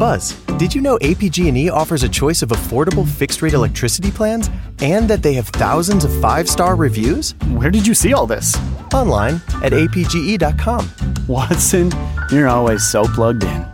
Buzz, did you know APG&E offers a choice of affordable fixed-rate electricity plans and that they have thousands of five-star reviews? Where did you see all this? Online at apge.com. Watson, you're always so plugged in.